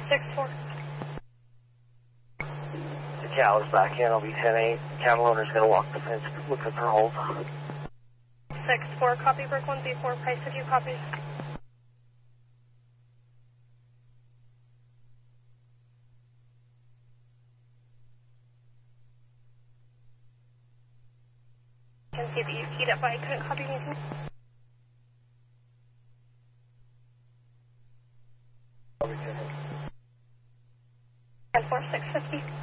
6-4. The cow is back in. I'll be 10-8. Cattle owner's going to walk the fence looking for holes. 6-4, copy. Brick 134. Price, did you copy? I can see that you keyed up, but I couldn't copy anything. 10-4, 650.